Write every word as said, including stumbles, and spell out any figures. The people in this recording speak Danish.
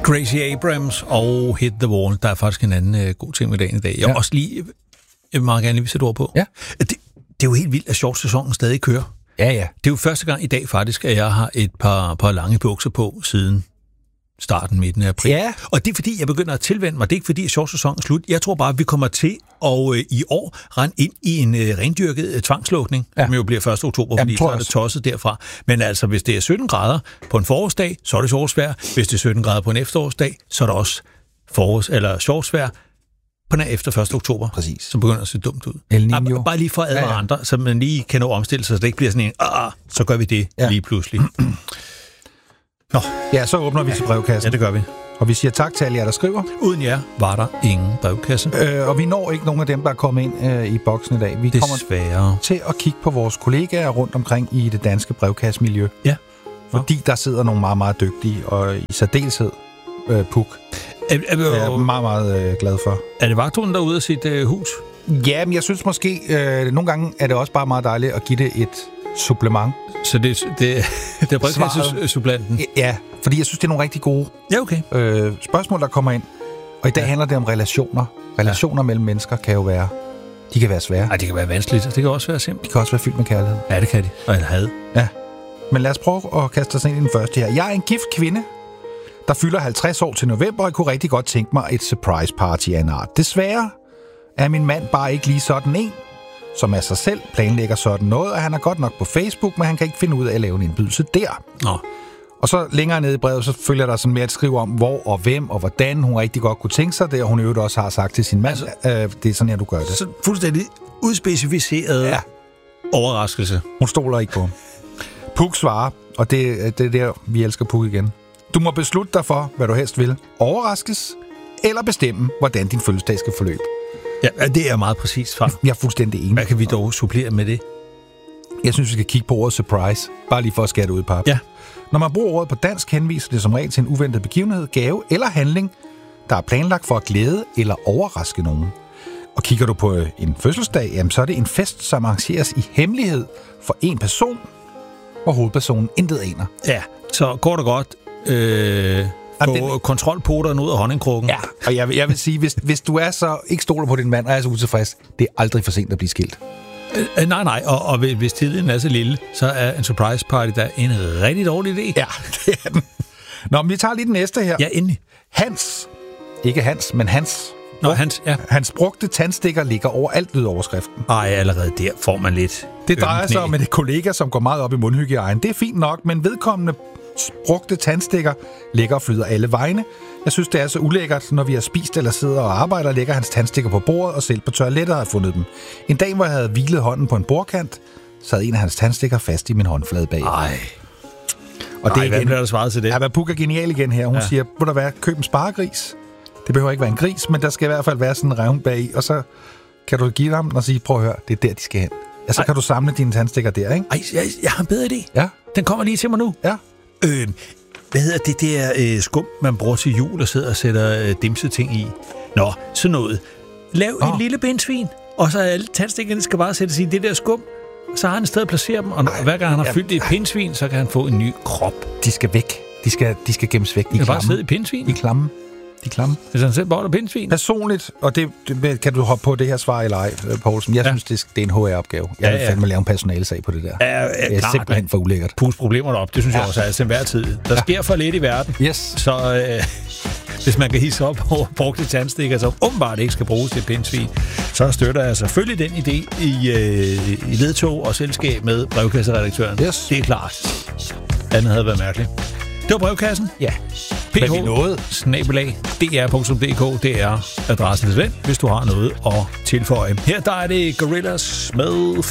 Gracie Abrams og Hit the Wall. Der er faktisk en anden uh, god ting med dagen i dag. Jeg vil ja. også lige jeg vil meget gerne lige sætte ord på. Ja. Det, det er jo helt vildt, at shortsæsonen stadig kører. Ja, ja. Det er jo første gang i dag faktisk, at jeg har et par, par lange bukser på siden starten, midten af april. Ja. Og det er fordi, jeg begynder at tilvende mig. Det er ikke fordi, at shortsæsonen er slut. Jeg tror bare, at vi kommer til at øh, i år rende ind i en øh, rendyrket øh, tvangslukning, ja. som jo bliver første oktober, fordi så er det tosset derfra. Men altså, hvis det er sytten grader på en forårsdag, så er det shortsvejr. Hvis det er sytten grader på en efterårsdag, så er det også forårs- eller shortsvejr på den efter første oktober. Præcis. Som begynder at se dumt ud. El Niño. Bare lige for at advare ja, ja. andre, så man lige kan nå omstille sig, så det ikke bliver sådan en, ah, så gør vi det ja. lige pludselig. Nå. Ja, så åbner vi til brevkassen. Ja, det gør vi. Og vi siger tak til alle jer, der skriver. Uden jer var der ingen brevkasse. Øh, og vi når ikke nogen af dem, der er kommet ind øh, i boksen i dag. Vi Desværre. kommer til at kigge på vores kollegaer rundt omkring i det danske brevkassemiljø. Ja. Fordi der sidder nogle meget, meget dygtige, og i særdeleshed øh, Puk. Er, er, er, jeg er meget, meget øh, glad for. Er det vagthunden derude af sit øh, hus? Ja, men jeg synes måske, øh, nogle gange er det også bare meget dejligt at give det et supplement. Så det, det, det er brevkasse-supplanten? Ja, fordi jeg synes, det er nogle rigtig gode ja, okay. øh, spørgsmål, der kommer ind. Og i dag ja. handler det om relationer. Relationer ja. mellem mennesker kan jo være, de kan være svære. Nej, det kan være vanskeligt, det kan også være simpelt. De kan også være fyldt med kærlighed. Ja, det kan de. Og en had. Ja. Men lad os prøve at kaste os ind i den første her. Jeg er en gift kvinde, der fylder halvtreds år til november, og jeg kunne rigtig godt tænke mig et surprise party af en art. Desværre er min mand bare ikke lige sådan en, som af sig selv planlægger sådan noget, og han er godt nok på Facebook, men han kan ikke finde ud af at lave en indbydelse der. Nå. Og så længere nede i brevet, så følger der sådan mere et skriv om, hvor og hvem og hvordan hun rigtig godt kunne tænke sig det, og hun i øvrigt også har sagt til sin mand, altså, øh, det er sådan her, du gør det. Så fuldstændig udspecificeret ja. overraskelse. Hun stoler ikke på ham. Puk svarer, og det, det er der, vi elsker Puk igen. Du må beslutte dig for, hvad du helst vil. Overraskes, eller bestemme, hvordan din fødselsdag skal forløbe. Ja, det er meget præcist, far. Jeg er fuldstændig enig. Hvad kan vi dog supplere med det? Jeg synes, vi skal kigge på ordet surprise. Bare lige for at skære det ud i pap. Ja. Når man bruger ordet på dansk, henviser det som regel til en uventet begivenhed, gave eller handling, der er planlagt for at glæde eller overraske nogen. Og kigger du på en fødselsdag, jamen, så er det en fest, som arrangeres i hemmelighed for en person, hvor hovedpersonen intet aner. Ja, så går det godt. Øh... Få den... kontrolpoten ud af honningkrukken. Ja, og jeg vil, jeg vil sige, hvis, hvis du er så ikke stoler på din mand og er så utilfreds, det er aldrig for sent at blive skilt. Øh, nej, nej, og, og hvis tiden er så lille, så er en surprise party der en rigtig dårlig idé. Ja, det er den. Nå, men vi tager lige den næste her. Ja, endelig. Hans, ikke Hans, men Hans. Nå, Hans, ja. Hans brugte tandstikker ligger overalt ved overskriften. Ej, allerede der får man lidt. Det drejer sig om en kollega, som går meget op i mundhygiejne. Det er fint nok, men vedkommende brugte tandstikker ligger og flyder alle vegne. Jeg synes, det er så ulækkert, når vi har spist eller sidder og arbejder, lægger hans tandstikker på bordet og selv på toilettet har fundet dem. En dag, hvor jeg havde hvilet hånden på en bordkant, sad en af hans tandstikker fast i min håndflade bag. Ej. Og Ej, det er igen, hvad bliver der svaret til det? Ja, hvad Puk er genial igen her. Hun ja. siger, hvor der være køb en sparegris. Det behøver ikke være en gris, men der skal i hvert fald være sådan en revn bag i, og så kan du give dem og sige, prøv at høre, det er der, de skal hen. Ja, så Ej. kan du samle dine tandstikker der, ikke? Ej, jeg, jeg har en bedre idé. Ja. Den kommer lige til mig nu. Ja. Øh, hvad hedder det der øh, skum, man bruger til jul og sidder og sætter øh, dimseting i? Nå, sådan noget. Lav oh. et lille bindsvin, og så alle tandstikkerne skal bare sættes i det der skum. Så har han et sted at placere dem, og Ej, hver gang han har ja. fyldt det i pindsvin, så kan han få en ny krop. De skal væk. De skal, de skal gemmes væk. De kan bare sidde i pindsvin. De klamme. De klamme. Hvis han selv bare pindsvin. Personligt, og det, det kan du hoppe på det her svar eller ej, Poulsen. Jeg ja. synes, det, det er en H R-opgave. Jeg ja, vil ja. fandme lave en personalesag på det der. Ja, ja, ja, det er klart, simpelthen for ulækkert. Pus problemerne op, det synes ja. jeg også er til hver tid. Der ja. sker for lidt i verden. Yes. Så øh, hvis man kan hisse op over brugte tandstikker, som åbenbart ikke skal bruges til pindsvin, så støtter jeg selvfølgelig den idé i, øh, i ledtog og selskab med brevkasseredaktøren. Yes. Det er klart. Andet havde været mærkeligt. Det var brevkassen. Ja. P H snabelag D R punktum D K. Det er adressen til den, hvis du har noget at tilføje. Her der er det Gorillaz med